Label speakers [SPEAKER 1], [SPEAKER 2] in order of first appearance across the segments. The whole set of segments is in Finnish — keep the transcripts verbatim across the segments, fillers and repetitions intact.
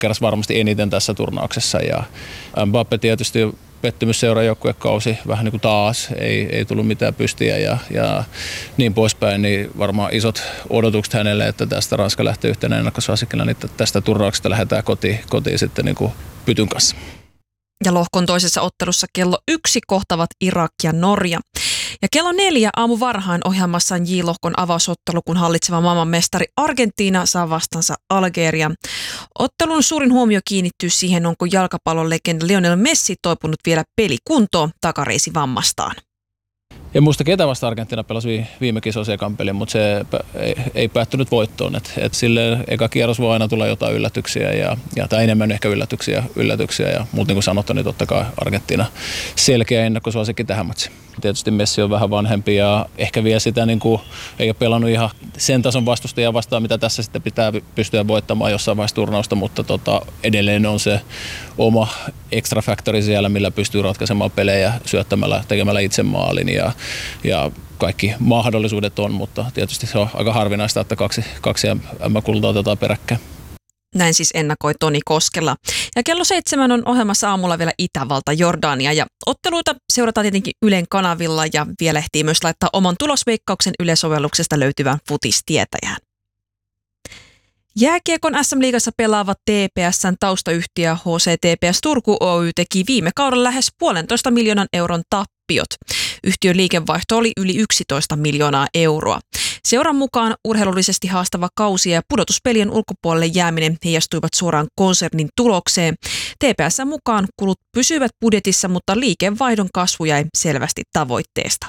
[SPEAKER 1] keräsi varmasti eniten tässä turnauksessa. Ja Mbappé tietysti pettymys seuraajoukkuekausi vähän niin kuin taas, ei, ei tullut mitään pystiä ja, ja niin poispäin, niin varmaan isot odotukset hänelle, että tästä Ranska lähtee yhtenä ennakkosuosikkina, niin tästä turnauksesta lähdetään kotiin, kotiin sitten niin kuin pytyn kanssa.
[SPEAKER 2] Ja lohkon toisessa ottelussa kello yksi kohtavat Irak ja Norja. Ja kello neljä aamu varhain ohjelmassaan J-lohkon avausottelu, kun hallitseva maailmanmestari Argentiina saa vastansa Algeria. Ottelun suurin huomio kiinnittyy siihen, onko jalkapallon legenda Lionel Messi toipunut vielä pelikuntoon takareisivammastaan.
[SPEAKER 1] En muista ketä vasta Argentiina pelasi viime kisoissa ekan pelin, mutta se ei, ei päättynyt voittoon. Et, et silleen eka kierros voi aina tulla jotain yllätyksiä ja, ja tai enemmän ehkä yllätyksiä. yllätyksiä ja muuten niin kuin sanottu, niin totta kai Argentiina selkeä ennakkosuosikki tähän matsiin. Tietysti Messi on vähän vanhempi ja ehkä vielä sitä niin kuin, ei ole pelannut ihan sen tason vastustajia vastaan, mitä tässä sitten pitää pystyä voittamaan jossain vaiheessa turnausta, mutta tota, edelleen on se oma extra factori siellä, millä pystyy ratkaisemaan pelejä syöttämällä, tekemällä itse maalin ja, ja kaikki mahdollisuudet on, mutta tietysti se on aika harvinaista, että kaksi, kaksi M-kultaa otetaan peräkkäin.
[SPEAKER 2] Näin siis ennakoi Toni Koskela. Ja kello seitsemän on ohjelmassa aamulla vielä Itävalta, Jordania ja otteluita seurataan tietenkin Ylen kanavilla ja vielä ehtii myös laittaa oman tulosveikkauksen Yle-sovelluksesta löytyvän futistietäjään. Jääkiekon S M-liigassa pelaava T P S:n taustayhtiö H C T P S Turku Oy teki viime kaudella lähes puolentoista miljoonan euron tappiot. Yhtiön liikevaihto oli yli yksitoista miljoonaa euroa. Seuran mukaan urheilullisesti haastava kausi ja pudotuspelien ulkopuolelle jääminen heijastuivat suoraan konsernin tulokseen. T P S:n mukaan kulut pysyivät budjetissa, mutta liikevaihdon kasvu jäi selvästi tavoitteesta.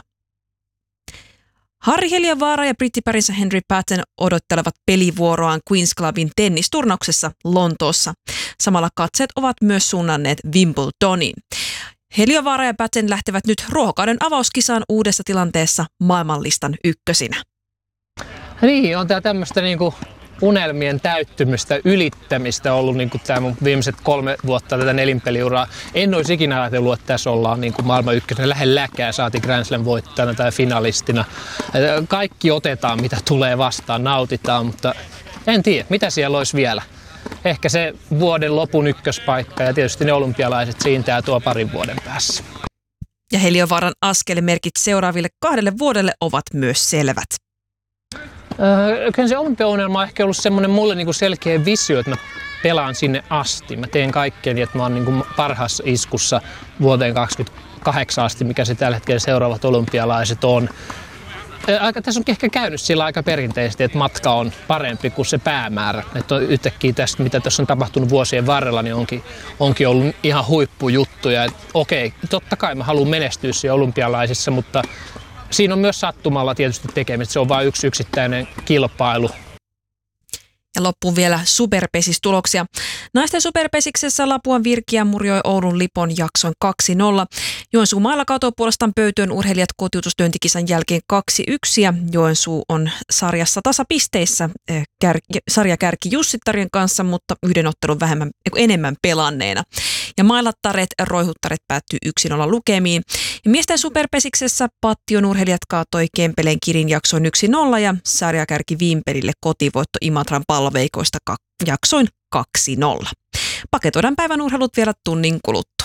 [SPEAKER 2] Harri Heliövaara ja brittiparinsa Henry Patten odottelevat pelivuoroaan Queen's Clubin tennisturnauksessa Lontoossa. Samalla katseet ovat myös suunnanneet Wimbledoniin. Heliövaara ja Patten lähtevät nyt ruohokauden avauskisaan uudessa tilanteessa maailmanlistan ykkösinä.
[SPEAKER 3] Niin, on tämä tämmöistä niinku unelmien täyttymistä, ylittämistä ollut niinku tämä mun viimeiset kolme vuotta tätä nelinpeliuraa. En olisi ikinä ajatellut, että tässä ollaan niinku maailman ykkösenä lähelläkään, saati Grand Slam voittajana tai finalistina. Kaikki otetaan, mitä tulee vastaan, nautitaan, mutta en tiedä, mitä siellä olisi vielä. Ehkä se vuoden lopun ykköspaikka ja tietysti ne olympialaiset siintää tuo parin vuoden päässä.
[SPEAKER 2] Ja Heliövaaran askelmerkit seuraaville kahdelle vuodelle ovat myös selvät.
[SPEAKER 3] Öö, kyllä se olympiaunelma on ehkä ollut semmoinen mulle niinku selkeä visio, että mä pelaan sinne asti. Mä teen kaikkeni, että mä oon niinku parhaassa iskussa vuoteen kaksikymmentäkahdeksan asti, mikä se tällä hetkellä seuraavat olympialaiset on. Aika, tässä on ehkä käynyt sillä aika perinteisesti, että matka on parempi kuin se päämäärä. Että on yhtäkkiä tästä, mitä tässä on tapahtunut vuosien varrella, niin onkin, onkin ollut ihan huippujuttuja. Että okei, totta kai mä haluan menestyä siellä olympialaisissa, mutta siinä on myös sattumalla tietysti tekemistä. Se on vain yksi yksittäinen kilpailu.
[SPEAKER 2] Ja loppuun vielä superpesistuloksia. Naisten superpesiksessä Lapuan Virkiä murjoi Oulun Lipon jaksoin kaksi nolla. Joensuu mailla katoi puolestaan pöytyön urheilijat kotiutuslyöntikisan jälkeen kaksi yksi ja Joensuu on sarjassa tasapisteissä kär, sarjakärki Jussittarien kanssa, mutta yhden ottelun vähemmän, enemmän pelanneena. Ja mailattaret roihuttaret päättyi yksi nolla lukemiin. Ja miesten superpesiksessä Pattion urheilijat kaatoi Kempeleen Kirin jaksoin yksi nolla ja sarjakärki Vimpelille kotivoitto Imatran palveikoista jaksoin kaksi nolla. Paketoidaan päivän urheilut vielä tunnin kuluttua.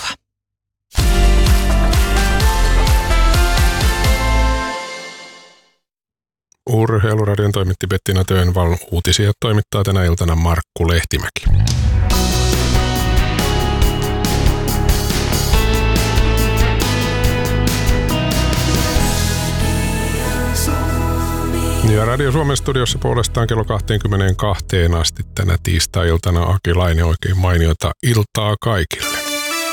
[SPEAKER 4] Urheiluradion toimitti Bettina Tönval, uutisia toimittaa tänä iltana Markku Lehtimäki. Ja Radio Suomen studiossa puolestaan kello kaksikymmentäkaksi asti tänä tiistai-iltana Aki Laine, oikein mainiota iltaa kaikille.